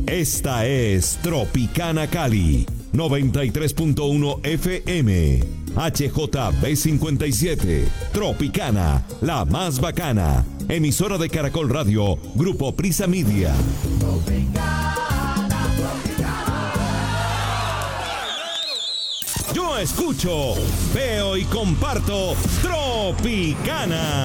Esta es Tropicana Cali, 93.1 FM, HJB57, Tropicana, la más bacana, emisora de Caracol Radio, Grupo Prisa Media. Yo escucho, veo y comparto Tropicana.